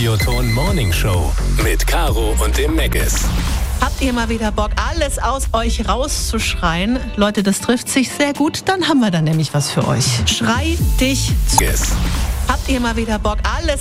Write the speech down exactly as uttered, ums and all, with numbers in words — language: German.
Radioton Morning Show mit Caro und dem Meggis. Habt ihr mal wieder Bock, alles aus euch rauszuschreien? Leute, das trifft sich sehr gut, dann haben wir da nämlich was für euch. Schrei dich. Yes. Habt ihr mal wieder Bock, alles